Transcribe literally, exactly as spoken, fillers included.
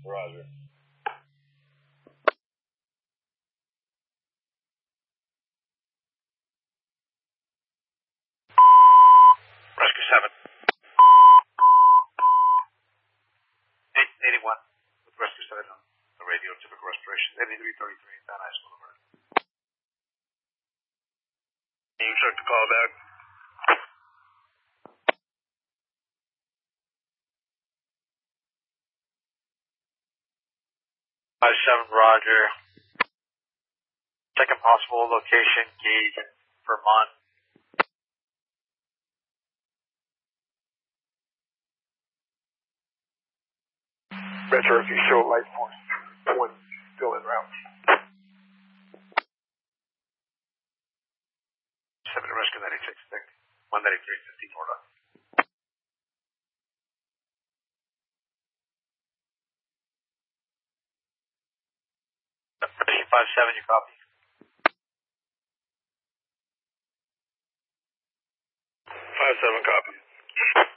Roger. Rescue seven. eight eighty-one with Rescue seven on the radio, typical respiration. eighty-three thirty-three, Van Nuys Boulevard. Can you check the call back? five seven, Roger. Second possible location, Gage, Vermont. Retro, if you show light force, one still en route. seven Rescue ninety-six, thick. one ninety-three fifty-four. Rescue five seven, you copy? five seven, copy.